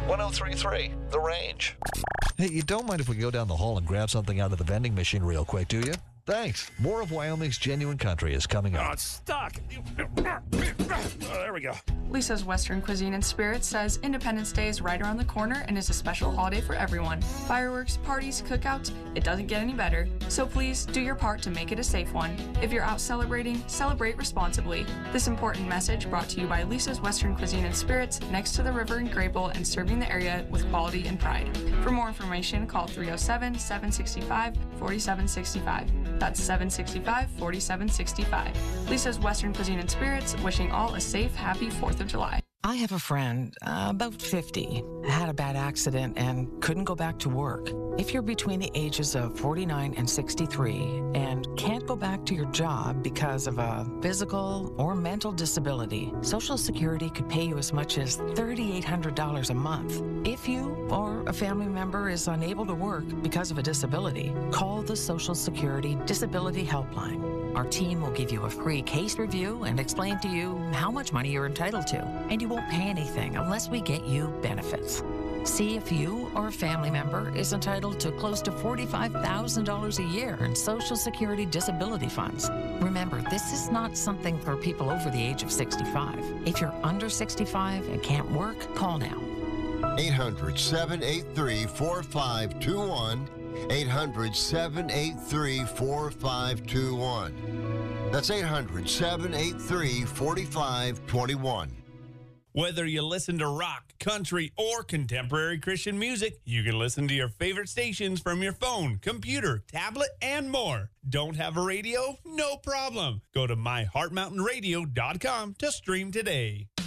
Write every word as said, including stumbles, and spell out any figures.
one oh three point three, The Range. Hey, you don't mind if we go down the hall and grab something out of the vending machine real quick, do you? Thanks. More of Wyoming's Genuine Country is coming Oh, up. it's stuck. Oh, there we go. Lisa's Western Cuisine and Spirits says Independence Day is right around the corner and is a special holiday for everyone. Fireworks, parties, cookouts, it doesn't get any better. So please do your part to make it a safe one. If you're out celebrating, celebrate responsibly. This important message brought to you by Lisa's Western Cuisine and Spirits, next to the river in Grable and serving the area with quality and pride. For more information, call three oh seven, seven six five, four seven six five. That's seven six five, four seven six five. Lisa's Western Cuisine and Spirits, wishing all a safe, happy fourth of July. I have a friend, uh, about fifty, had a bad accident and couldn't go back to work. If you're between the ages of forty-nine and sixty-three and can't go back to your job because of a physical or mental disability, Social Security could pay you as much as three thousand eight hundred dollars a month. If you or a family member is unable to work because of a disability, call the Social Security Disability Helpline. Our team will give you a free case review and explain to you how much money you're entitled to, and you won't pay anything unless we get you benefits. See if you or a family member is entitled to close to forty-five thousand dollars a year in Social Security disability funds. Remember, this is not something for people over the age of sixty-five. If you're under sixty-five and can't work, call now. eight hundred, seven eight three, four five two one. eight hundred, seven eight three, four five two one. That's eight hundred, seven eight three, four five two one. Whether you listen to rock, country, or contemporary Christian music, you can listen to your favorite stations from your phone, computer, tablet, and more. Don't have a radio? No problem. Go to my heart mountain radio dot com to stream today.